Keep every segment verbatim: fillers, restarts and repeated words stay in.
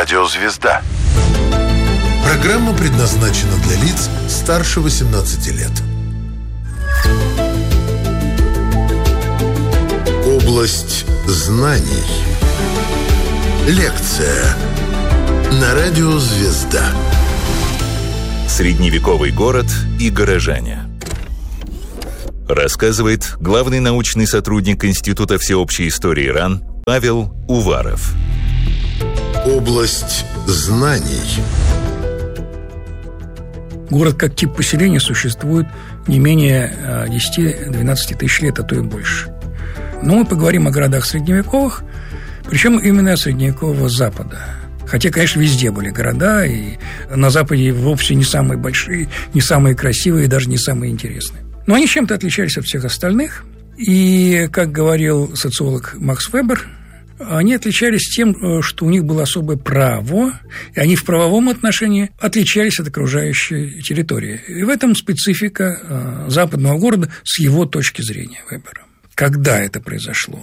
Радио «Звезда». Программа предназначена для лиц старше восемнадцати лет. Область знаний. Лекция на Радио «Звезда». Средневековый город и горожане. Рассказывает главный научный сотрудник Института всеобщей истории РАН Павел Уваров. Область знаний. Город как тип поселения существует не менее десяти-двенадцати тысяч лет, а то и больше. Но мы поговорим о городах средневековых, причем именно средневекового Запада. Хотя, конечно, везде были города, и на Западе вовсе не самые большие, не самые красивые, и даже не самые интересные. Но они чем-то отличались от всех остальных. И, как говорил социолог Макс Вебер, они отличались тем, что у них было особое право, и они в правовом отношении отличались от окружающей территории. И в этом специфика западного города с его точки зрения Вебера. Когда это произошло?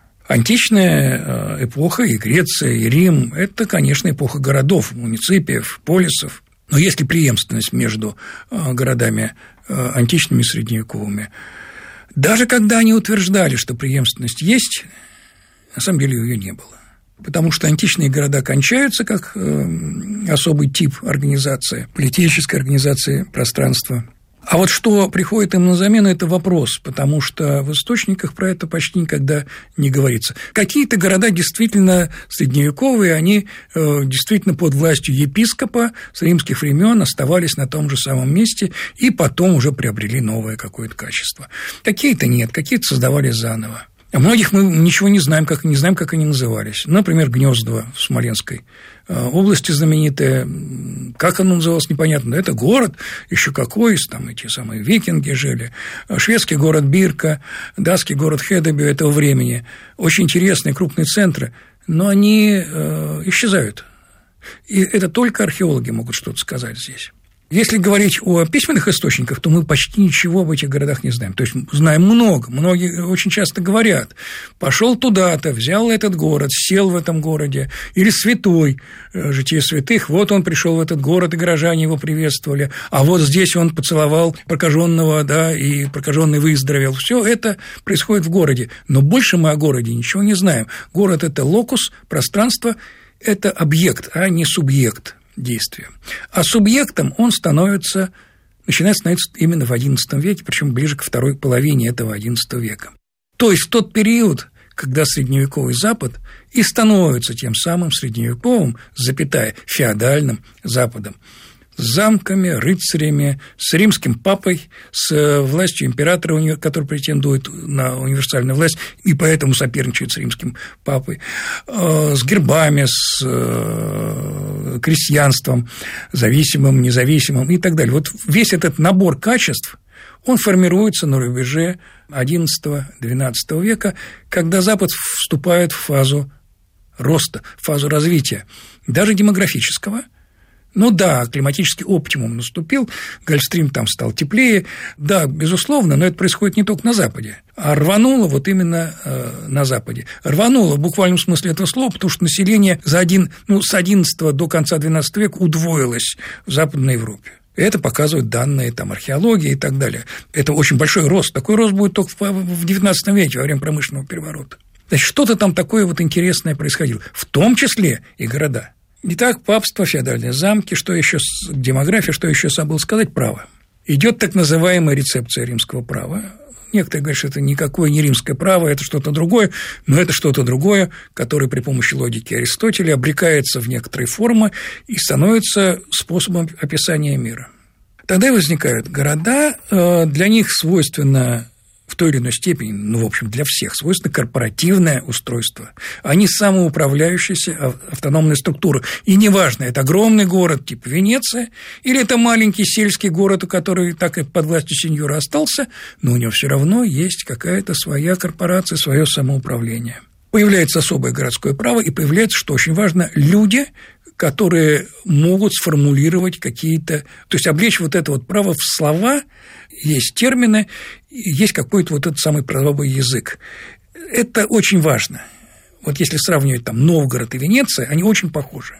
Античная эпоха, и Греция, и Рим – это, конечно, эпоха городов, муниципиев, полисов. Но есть ли преемственность между городами античными и средневековыми? Даже когда они утверждали, что преемственность есть, на самом деле ее не было. Потому что античные города кончаются как особый тип организации, политической организации пространства. А вот что приходит им на замену – это вопрос, потому что в источниках про это почти никогда не говорится. Какие-то города действительно средневековые, они действительно под властью епископа с римских времен оставались на том же самом месте и потом уже приобрели новое какое-то качество. Какие-то нет, какие-то создавались заново. О многих мы ничего не знаем, как, не знаем, как они назывались. Например, Гнездово в Смоленской области знаменитое. Как оно называлось, непонятно. Это город, еще какой, там эти самые викинги жили. Шведский город Бирка, датский город Хедебю этого времени. Очень интересные крупные центры, но они э, исчезают. И это только археологи могут что-то сказать здесь. Если говорить о письменных источниках, то мы почти ничего об этих городах не знаем. То есть знаем много. Многие очень часто говорят: пошел туда-то, взял этот город, сел в этом городе. Или святой, Житие святых, вот он пришел в этот город, и горожане его приветствовали. А вот здесь он поцеловал прокаженного, да, и прокаженный выздоровел. Все это происходит в городе. Но больше мы о городе ничего не знаем. Город – это локус, пространство, это объект, а не субъект действия. А субъектом он становится, начинает становиться именно в одиннадцатом веке, причем ближе к второй половине этого одиннадцатого века. То есть в тот период, когда средневековый Запад и становится тем самым средневековым, запятая, феодальным Западом, с замками, рыцарями, с римским папой, с властью императора, который претендует на универсальную власть и поэтому соперничает с римским папой, с гербами, с крестьянством, зависимым, независимым и так далее. Вот весь этот набор качеств, он формируется на рубеже одиннадцатого-двенадцатого века, когда Запад вступает в фазу роста, в фазу развития, даже демографического. Ну да, климатический оптимум наступил, Гольфстрим там стал теплее, да, безусловно, но это происходит не только на Западе, а рвануло вот именно э, на Западе. Рвануло в буквальном смысле этого слова, потому что население за один, ну, с одиннадцатого до конца двенадцатого века удвоилось в Западной Европе. Это показывают данные там, археологии и так далее. Это очень большой рост. Такой рост будет только в девятнадцатом веке, во время промышленного переворота. Значит, что-то там такое вот интересное происходило, в том числе и города. Итак, папство, феодальные замки, что еще, демография, что еще забыл сказать, право. Идет так называемая рецепция римского права. Некоторые говорят, что это никакое не римское право, это что-то другое, но это что-то другое, которое при помощи логики Аристотеля обрекается в некоторые формы и становится способом описания мира. Тогда и возникают города, для них свойственно в той или иной степени, ну, в общем, для всех свойственно корпоративное устройство. Они самоуправляющиеся автономные структуры. И неважно, это огромный город типа Венеция, или это маленький сельский город, который так и под властью сеньора остался, но у него все равно есть какая-то своя корпорация, свое самоуправление. Появляется особое городское право, и появляется, что очень важно, люди, которые могут сформулировать какие-то, то есть облечь вот это вот право в слова, есть термины, есть какой-то вот этот самый правовой язык. Это очень важно. Вот если сравнивать там Новгород и Венеция, они очень похожи.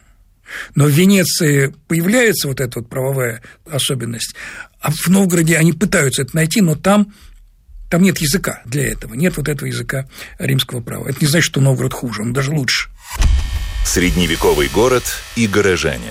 Но в Венеции появляется вот эта вот правовая особенность, а в Новгороде они пытаются это найти, но там, там нет языка для этого, нет вот этого языка римского права. Это не значит, что Новгород хуже, он даже лучше. Средневековый город и горожане.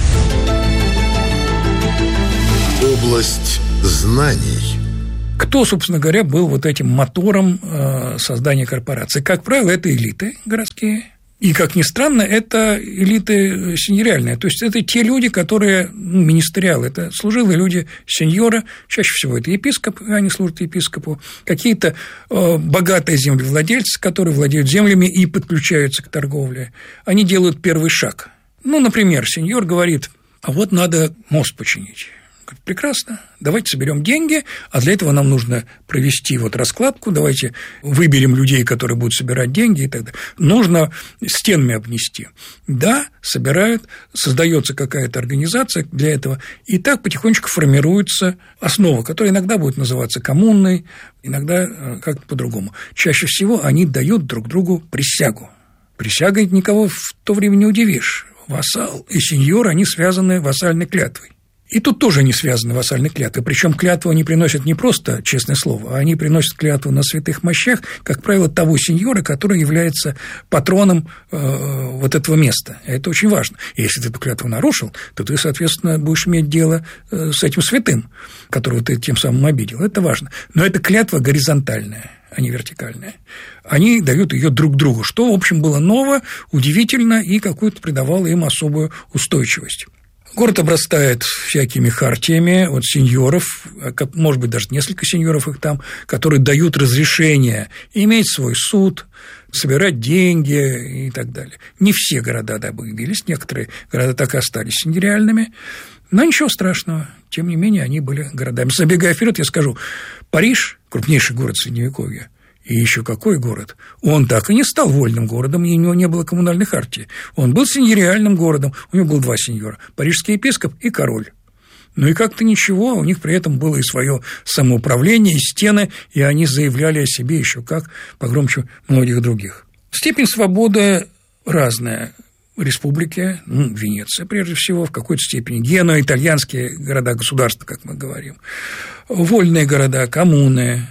Область знаний. Кто, собственно говоря, был вот этим мотором создания корпорации? Как правило, это элиты городские. И, как ни странно, это элиты сеньориальные. То есть, это те люди, которые, ну, министериалы, это служилые люди сеньора, чаще всего это епископ, они служат епископу, какие-то э, богатые землевладельцы, которые владеют землями и подключаются к торговле. Они делают первый шаг. Ну, например, сеньор говорит, а вот надо мост починить. Говорит, прекрасно, давайте соберем деньги, а для этого нам нужно провести вот раскладку, давайте выберем людей, которые будут собирать деньги и так далее. Нужно стенами обнести. Да, собирают, создается какая-то организация для этого, и так потихонечку формируется основа, которая иногда будет называться коммунной, иногда как-то по-другому. Чаще всего они дают друг другу присягу. Присягой никого в то время не удивишь. Вассал и сеньор, они связаны вассальной клятвой. И тут тоже они связаны вассальной клятвой. Причем клятву они приносят не просто честное слово, а они приносят клятву на святых мощах, как правило, того сеньора, который является патроном э, вот этого места. Это очень важно. И если ты эту клятву нарушил, то ты, соответственно, будешь иметь дело э, с этим святым, которого ты тем самым обидел. Это важно. Но это клятва горизонтальная, а не вертикальная. Они дают ее друг другу, что, в общем, было ново, удивительно и какую-то придавало им особую устойчивость. Город обрастает всякими хартиями от сеньоров, может быть, даже несколько сеньоров их там, которые дают разрешение иметь свой суд, собирать деньги и так далее. Не все города добылись, некоторые города так и остались сеньориальными, но ничего страшного, тем не менее, они были городами. Забегая вперед, я скажу, Париж, крупнейший город Средневековья, и еще какой город? Он так и не стал вольным городом, и у него не было коммунальной хартии. Он был сеньориальным городом, у него было два сеньора – парижский епископ и король. Ну и как-то ничего, у них при этом было и свое самоуправление, и стены, и они заявляли о себе еще как погромче многих других. Степень свободы разная. Республики, ну, Венеция, прежде всего, в какой-то степени, Генуя, итальянские города-государства, как мы говорим, вольные города, коммуны,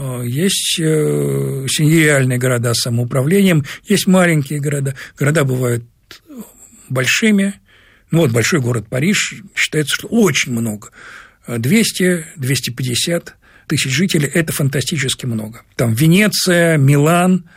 есть сеньориальные города с самоуправлением, есть маленькие города. Города бывают большими. Ну, вот большой город Париж, считается, что очень много. двести - двести пятьдесят тысяч жителей – это фантастически много. Там Венеция, Милан,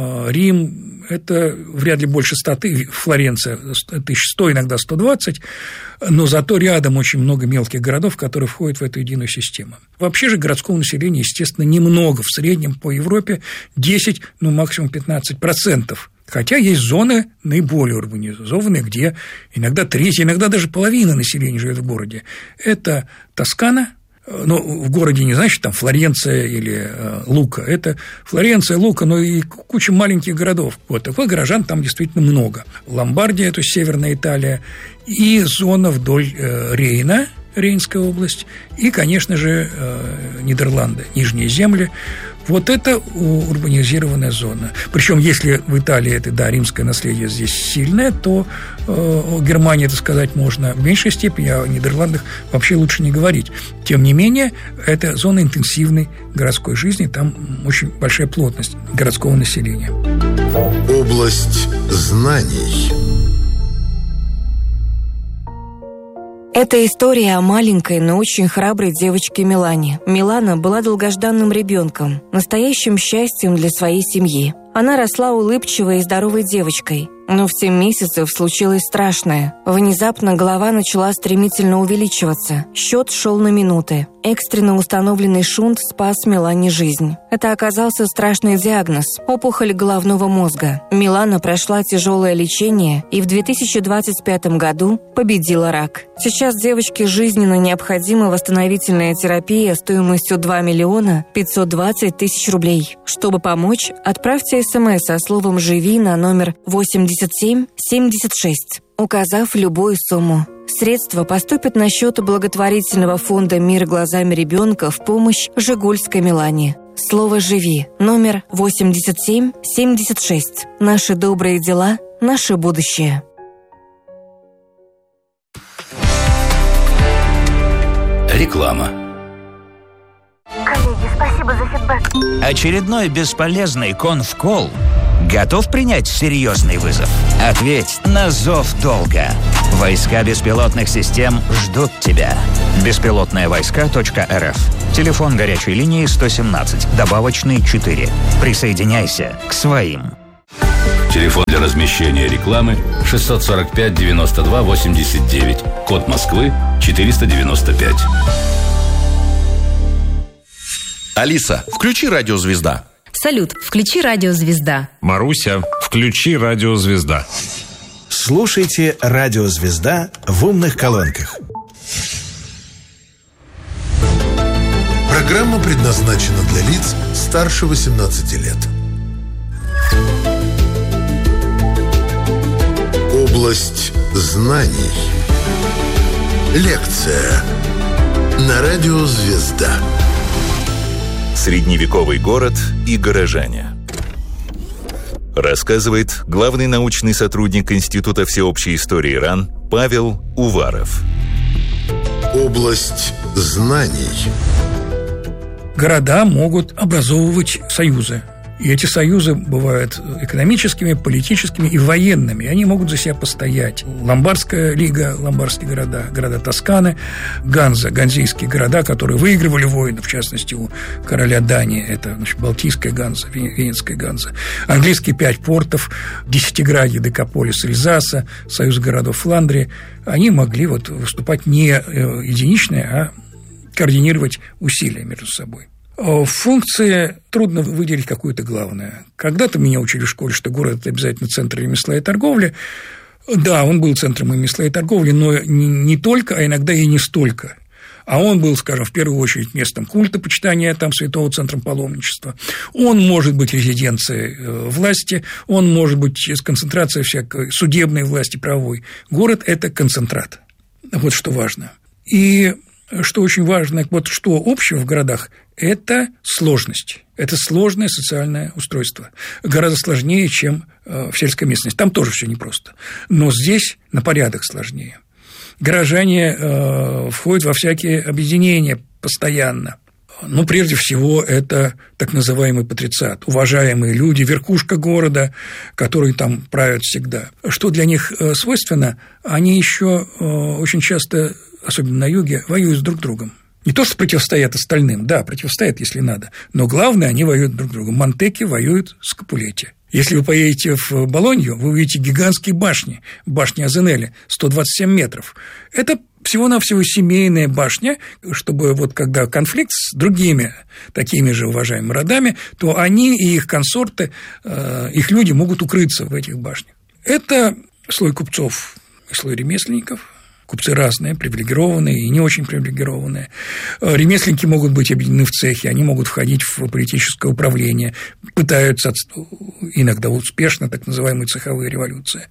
Рим – это вряд ли больше ста тысяч, Флоренция – тысяча сто, иногда сто двадцать, но зато рядом очень много мелких городов, которые входят в эту единую систему. Вообще же городского населения, естественно, немного, в среднем по Европе десять, ну, максимум пятнадцать процентов. Хотя есть зоны наиболее урбанизованные, где иногда треть, иногда даже половина населения живет в городе. Это Тоскана. Ну, в городе не значит там Флоренция или э, Лука, это Флоренция, Лука, но и куча маленьких городов. Вот таких горожан там действительно много. Ломбардия, то есть Северная Италия, и зона вдоль э, Рейна, Рейнская область, и, конечно же, э, Нидерланды, Нижние земли. Вот это урбанизированная зона. Причем, если в Италии это, да, римское наследие здесь сильное, то э, о Германии это сказать можно в меньшей степени, а о Нидерландах вообще лучше не говорить. Тем не менее, это зона интенсивной городской жизни, там очень большая плотность городского населения. Область знаний. Это история о маленькой, но очень храброй девочке Милане. Милана была долгожданным ребенком, настоящим счастьем для своей семьи. Она росла улыбчивой и здоровой девочкой. Но в семь месяцев случилось страшное. Внезапно голова начала стремительно увеличиваться. Счет шел на минуты. Экстренно установленный шунт спас Милане жизнь. Это оказался страшный диагноз – опухоль головного мозга. Милана прошла тяжелое лечение и в две тысячи двадцать пятом году победила рак. Сейчас девочке жизненно необходима восстановительная терапия стоимостью два миллиона пятьсот двадцать тысяч рублей. Чтобы помочь, отправьте смс со словом «Живи» на номер восемьдесят семь семьдесят шесть, указав любую сумму. Средства поступят на счет благотворительного фонда «Мир глазами ребенка» в помощь жигульской Милане. Слово «Живи» номер восемьдесят семь семьдесят шесть. Наши добрые дела, наше будущее. Реклама. Коллеги, спасибо за фидбэк. Очередной бесполезный конфкол готов принять серьезный вызов? Ответь на зов долга. Войска беспилотных систем ждут тебя. беспилотные войска точка эр эф. Телефон горячей линии сто семнадцать, добавочный четыре. Присоединяйся к своим. Телефон для размещения рекламы шестьсот сорок пять девяносто два восемьдесят девять. Код Москвы четыреста девяносто пять. Алиса, включи «Радио Звезда». Салют, включи «Радио Звезда». Маруся, включи «Радио Звезда». Слушайте «Радио Звезда» в умных колонках. Программа предназначена для лиц старше восемнадцати лет. Область знаний. Лекция на «Радио Звезда». Средневековый город и горожане. Рассказывает главный научный сотрудник Института всеобщей истории РАН Павел Уваров. Область знаний. Города могут образовывать союзы. И эти союзы бывают экономическими, политическими и военными. Они могут за себя постоять. Ломбардская лига, ломбардские города, города Тосканы, Ганза, ганзейские города, которые выигрывали войны, в частности, у короля Дании. Это, значит, Балтийская Ганза, Венецкая Ганза. Английские пять портов, Десятиградье, Декаполис, Эльзаса, союз городов Фландрии. Они могли вот выступать не единичные, а координировать усилия между собой. В функции трудно выделить какую-то главную. Когда-то меня учили в школе, что город – это обязательно центр ремесла и торговли. Да, он был центром ремесла и торговли, но не, не только, а иногда и не столько. А он был, скажем, в первую очередь местом культа, почитания там святого, центром паломничества. Он может быть резиденцией власти, он может быть концентрацией всякой судебной власти, правовой. Город – это концентрат. Вот что важно. И что очень важно, вот что общего в городах – это сложность. Это сложное социальное устройство. Гораздо сложнее, чем в сельской местности. Там тоже все непросто. Но здесь на порядок сложнее. Горожане э, входят во всякие объединения постоянно. Ну, прежде всего, это так называемый патрициат. Уважаемые люди, верхушка города, которые там правят всегда. Что для них свойственно, они еще э, очень часто, особенно на юге, воюют с друг другом. Не то, что противостоят остальным, да, противостоят, если надо, но главное, они воюют друг с другом. Монтеки воюют с Капулетти. Если вы поедете в Болонью, вы увидите гигантские башни, башни Азенели, сто двадцать семь метров. Это всего-навсего семейная башня, чтобы вот когда конфликт с другими такими же уважаемыми родами, то они и их консорты, их люди могут укрыться в этих башнях. Это слой купцов и слой ремесленников. Купцы разные, привилегированные и не очень привилегированные. Ремесленники могут быть объединены в цехи, они могут входить в политическое управление, пытаются иногда успешно, так называемые цеховые революции.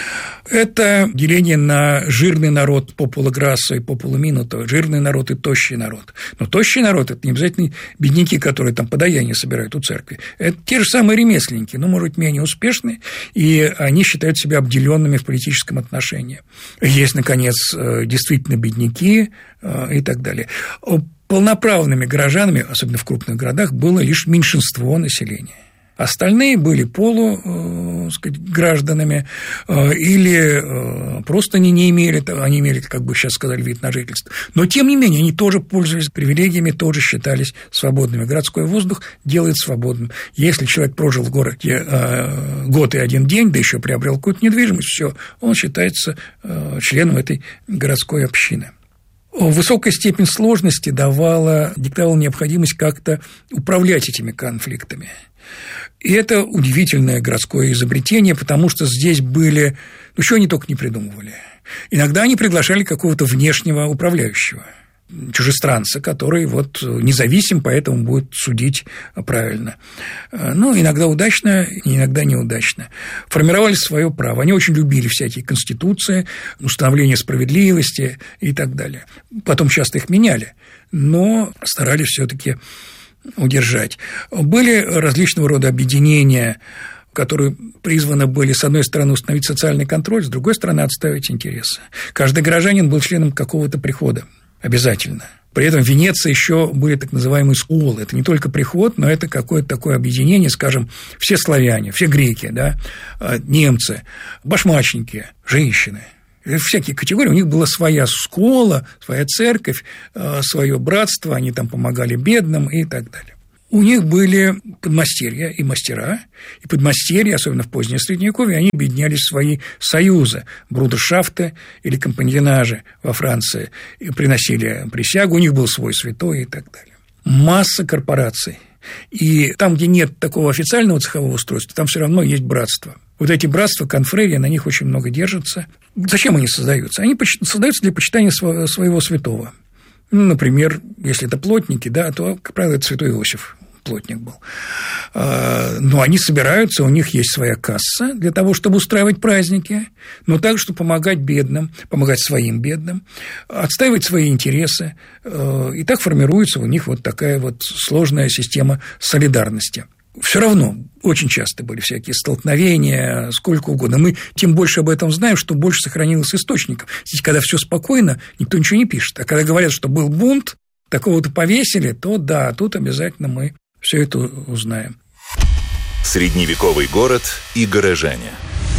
Это деление на жирный народ попула грассо и попула минуто, жирный народ и тощий народ. Но тощий народ – это не обязательно бедняки, которые там подаяние собирают у церкви. Это те же самые ремесленники, но, может быть, менее успешные, и они считают себя обделенными в политическом отношении. Есть, наконец, действительно бедняки и так далее. Полноправными горожанами, особенно в крупных городах, было лишь меньшинство населения. Остальные были полу, э, сказать, гражданами э, или э, просто они не имели, они имели, как бы сейчас сказали, вид на жительство. Но, тем не менее, они тоже пользовались привилегиями, тоже считались свободными. Городской воздух делает свободным. Если человек прожил в городе э, год и один день, да еще приобрел какую-то недвижимость, все, он считается э, членом этой городской общины. Высокая степень сложности давала, диктовала необходимость как-то управлять этими конфликтами. И это удивительное городское изобретение, потому что здесь были, ну, что они только не придумывали. Иногда они приглашали какого-то внешнего управляющего, чужестранца, который вот независим, поэтому будет судить правильно. Ну, иногда удачно, иногда неудачно. Формировали свое право. Они очень любили всякие конституции, установление справедливости и так далее. Потом часто их меняли, но старались все-таки удержать. Были различного рода объединения, которые призваны были, с одной стороны, установить социальный контроль, с другой стороны, отставить интересы. Каждый горожанин был членом какого-то прихода. Обязательно. При этом в Венеции еще были так называемые сколы. Это не только приход, но это какое-то такое объединение, скажем, все славяне, все греки, да, немцы, башмачники, женщины. Всякие категории, у них была своя скола, своя церковь, свое братство, они там помогали бедным и так далее. У них были подмастерья и мастера, и подмастерья, особенно в позднее Средневековье, они объединялись в свои союзы, брудершафты или компаньонажи во Франции, и приносили присягу, у них был свой святой и так далее. Масса корпораций. И там, где нет такого официального цехового устройства, там все равно есть братство. Вот эти братства, конфрерии, на них очень много держатся. Зачем они создаются? Они создаются для почитания своего святого. Ну, например, если это плотники, да, то, как правило, это святой Иосиф, плотник был. Но они собираются, у них есть своя касса для того, чтобы устраивать праздники, но также, чтобы помогать бедным, помогать своим бедным, отстаивать свои интересы. И так формируется у них вот такая вот сложная система солидарности. Все равно очень часто были всякие столкновения, сколько угодно. Мы тем больше об этом знаем, что больше сохранилось источников. Здесь, когда все спокойно, никто ничего не пишет. А когда говорят, что был бунт, такого-то повесили, то да, тут обязательно мы все это узнаем. Средневековый город и горожане.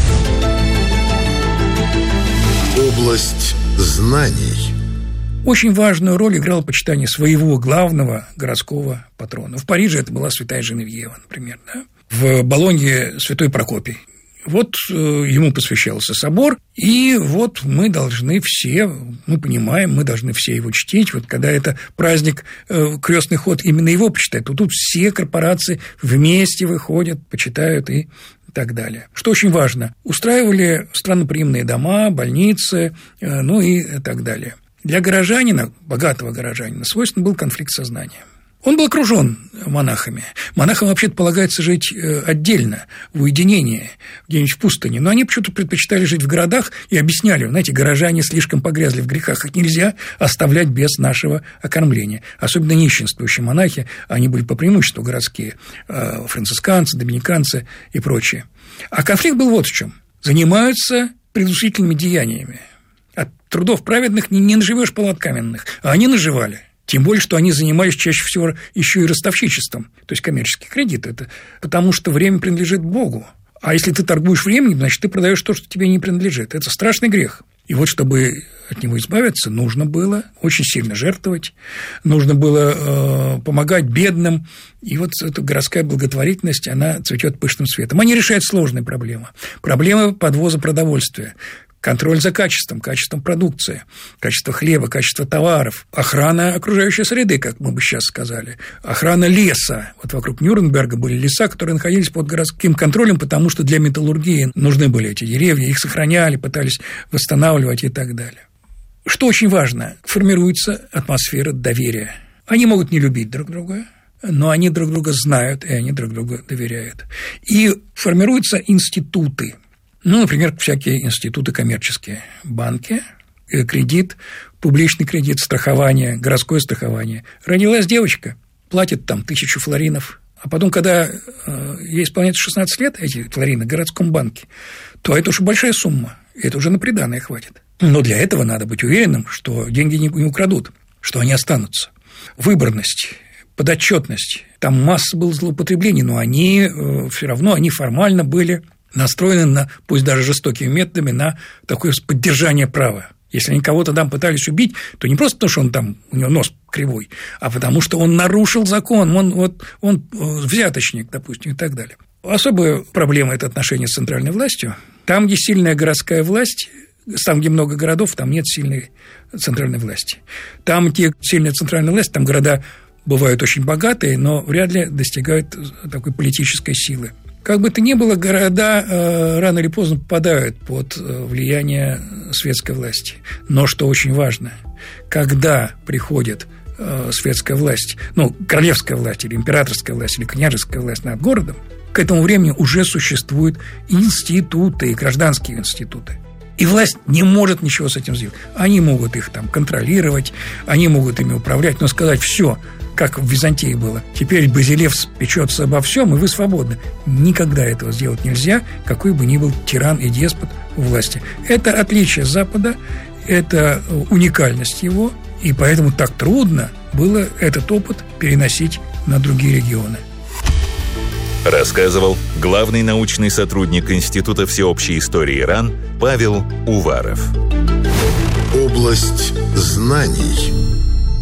Область знаний. Очень важную роль играло почитание своего главного городского патрона. В Париже это была святая Женевьева, например, да? В Болонье святой Прокопий. Вот ему посвящался собор, и вот мы должны все, мы понимаем, мы должны все его чтить. Вот когда это праздник, крестный ход, именно его почитают, то тут все корпорации вместе выходят, почитают и так далее. Что очень важно, устраивали странноприимные дома, больницы, ну и так далее. Для горожанина, богатого горожанина, свойствен был конфликт сознания. Он был окружен монахами. Монахам вообще-то полагается жить отдельно, в уединении, где-нибудь в пустыне. Но они почему-то предпочитали жить в городах и объясняли, знаете, горожане слишком погрязли в грехах, их нельзя оставлять без нашего окормления. Особенно нищенствующие монахи, они были по преимуществу городские, францисканцы, доминиканцы и прочие. А конфликт был вот в чем. Занимаются предусудительными деяниями. От трудов праведных не, не наживешь палат каменных, а они наживали. Тем более, что они занимались чаще всего еще и ростовщичеством, то есть коммерческий кредит. Это потому что время принадлежит Богу. А если ты торгуешь временем, значит, ты продаешь то, что тебе не принадлежит. Это страшный грех. И вот, чтобы от него избавиться, нужно было очень сильно жертвовать, нужно было э, помогать бедным. И вот эта городская благотворительность, она цветет пышным цветом. Они решают сложные проблемы. Проблемы подвоза продовольствия. Контроль за качеством, качеством продукции, качество хлеба, качество товаров, охрана окружающей среды, как мы бы сейчас сказали, охрана леса. Вот вокруг Нюрнберга были леса, которые находились под городским контролем, потому что для металлургии нужны были эти деревья, их сохраняли, пытались восстанавливать и так далее. Что очень важно, формируется атмосфера доверия. Они могут не любить друг друга, но они друг друга знают, и они друг другу доверяют. И формируются институты. Ну, например, всякие институты коммерческие, банки, кредит, публичный кредит, страхование, городское страхование. Родилась девочка, платит там тысячу флоринов, а потом, когда ей исполняется шестнадцать лет, эти флорины в городском банке, то это уже большая сумма, и это уже на приданое хватит. Но для этого надо быть уверенным, что деньги не украдут, что они останутся. Выборность, подотчетность, там масса было злоупотреблений, но они все равно, они формально были настроены на, пусть даже жестокими методами, на такое поддержание права. Если они кого-то там пытались убить, то не просто потому, что он там, у него нос кривой, а потому что он нарушил закон, он, вот, он взяточник, допустим, и так далее. Особая проблема – это отношение с центральной властью. Там, где сильная городская власть, там, где много городов, там нет сильной центральной власти. Там, где сильная центральная власть, там города бывают очень богатые, но вряд ли достигают такой политической силы. Как бы то ни было, города э, рано или поздно попадают под э, влияние светской власти. Но что очень важно, когда приходит э, светская власть, ну, королевская власть или императорская власть или княжеская власть над городом, к этому времени уже существуют институты, гражданские институты. И власть не может ничего с этим сделать. Они могут их там контролировать, они могут ими управлять, но сказать все, как в Византии было. Теперь Базилевс печется обо всем, и вы свободны. Никогда этого сделать нельзя, какой бы ни был тиран и деспот у власти. Это отличие Запада, это уникальность его, И поэтому так трудно было этот опыт переносить на другие регионы. Рассказывал главный научный сотрудник Института всеобщей истории РАН Павел Уваров. Область знаний.